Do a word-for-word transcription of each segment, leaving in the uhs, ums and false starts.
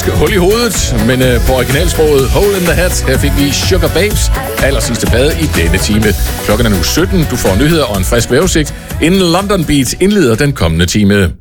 dansk hul i hovedet, men øh, på originalsproget Hole in the Hat, her fik vi Sugar Babes, allersidste plade i denne time. Klokken er nu sytten, du får nyheder og en frisk vejrudsigt, inden London Beat indleder den kommende time.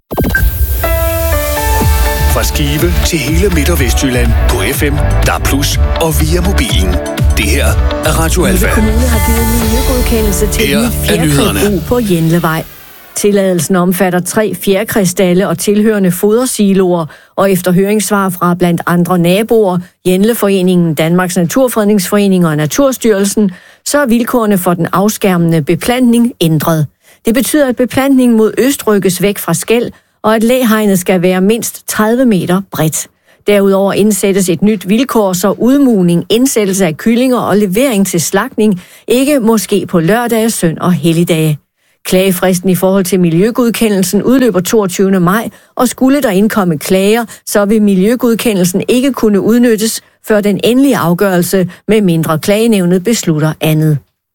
Fra Skive til hele Midt- og Vestjylland på F M, D A B plus og via mobilen. Det her er Radio Alfa. Kommune har givet miljøgodkendelse til et nyt fjerkræbrug på Jenlevej. Tilladelsen omfatter tre fjerkræstalle og tilhørende fodersiloer, og efter høringssvar fra blandt andre naboer, Jenleforeningen, Danmarks Naturfredningsforening og Naturstyrelsen, så er vilkårene for den afskærmende beplantning ændret. Det betyder, at beplantningen mod øst rykkes væk fra skel, og at læhegnet skal være mindst tredive meter bredt. Derudover indsættes et nyt vilkår, så udmugning, indsættelse af kyllinger og levering til slagtning ikke må ske på lørdage, søn og helligdage. Klagefristen i forhold til miljøgodkendelsen udløber toogtyvende maj, og skulle der indkomme klager, så vil miljøgodkendelsen ikke kunne udnyttes før den endelige afgørelse, med mindre klagenævnet beslutter andet.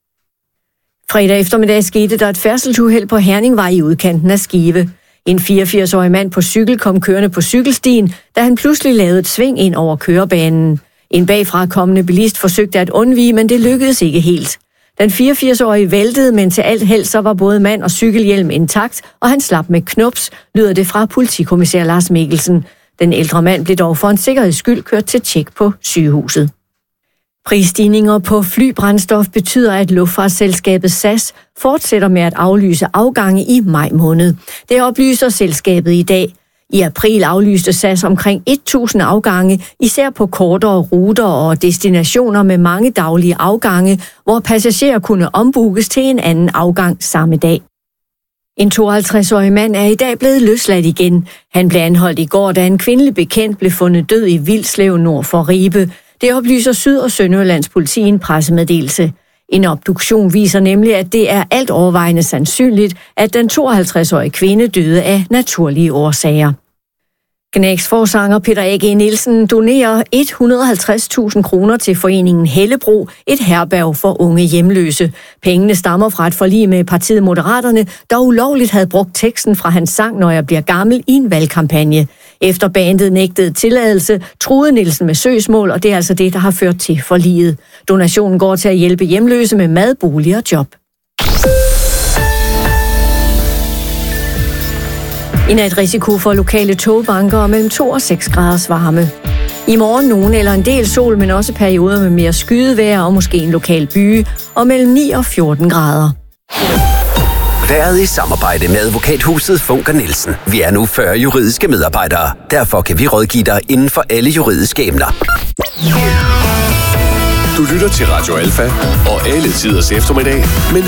Fredag eftermiddag skete der et færdselsuheld på Herningvej i udkanten af Skive. En fireogfirs-årig mand på cykel kom kørende på cykelstien, da han pludselig lavede et sving ind over kørebanen. En bagfra kommende bilist forsøgte at undvige, men det lykkedes ikke helt. Den fireogfirs-årige væltede, men til alt held så var både mand og cykelhjelm intakt, og han slap med knops, lyder det fra politikommissær Lars Mikkelsen. Den ældre mand blev dog for en sikkerheds skyld kørt til tjek på sygehuset. Prisstigninger på flybrændstof betyder, at luftfartsselskabet S A S fortsætter med at aflyse afgange i maj måned. Det oplyser selskabet i dag. I april aflyste S A S omkring tusind afgange, især på kortere ruter og destinationer med mange daglige afgange, hvor passagerer kunne ombookes til en anden afgang samme dag. En tooghalvtreds-årig mand er i dag blevet løsladt igen. Han blev anholdt i går, da en kvindelig bekendt blev fundet død i Vilslev nord for Ribe. Det oplyser Syd- og Sønderjyllands politi i en pressemeddelelse. En obduktion viser nemlig, at det er alt overvejende sandsynligt, at den tooghalvtreds-årige kvinde døde af naturlige årsager. Gnags forsanger Peter A G Nielsen donerer et hundrede og halvtreds tusind kroner til foreningen Hellebro, et herberg for unge hjemløse. Pengene stammer fra et forlig med partiet Moderaterne, der ulovligt havde brugt teksten fra hans sang Når jeg bliver gammel i en valgkampagne. Efter bandet nægtede tilladelse, truede Nielsen med søgsmål, og det er altså det, der har ført til forliget. Donationen går til at hjælpe hjemløse med mad, bolig og job. I nat risiko for lokale togbanker og mellem to og seks graders varme. I morgen nogen eller en del sol, men også perioder med mere skydevejr og måske en lokal byge, og mellem ni og fjorten grader. Været i samarbejde med advokathuset Funker Nielsen. Vi er nu fyrre juridiske medarbejdere. Derfor kan vi rådgive dig inden for alle juridiske emner. Du lytter til Radio Alfa og alle tiders eftermiddag, men